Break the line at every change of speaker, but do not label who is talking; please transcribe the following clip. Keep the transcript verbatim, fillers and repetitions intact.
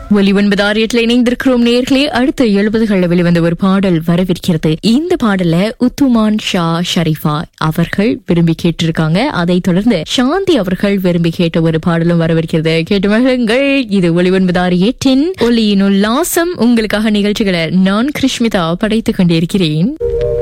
ஒலி ஒன்பது ஆறு எட்டுல இணைந்திருக்கிறோம் நேர்களே. அடுத்த எழுபதுகளில் வெளிவந்த ஒரு பாடல் வரவிருக்கிறது. இந்த பாடல உத்துமான் ஷா ஷரீஃபா அவர்கள் விரும்பி கேட்டிருக்காங்க. அதை தொடர்ந்து சாந்தி அவர்கள் விரும்பி கேட்ட ஒரு பாடலும் வரவிருக்கிறது. கேட்டு மகிழுங்கள். இது ஒலி ஒன்பது ஆறு எட்டின் ஒலியின் உல்லாசம். உங்களுக்காக நிகழ்ச்சிகளை நான் கிருஷ்மிதா படைத்துக் கொண்டிருக்கிறேன்.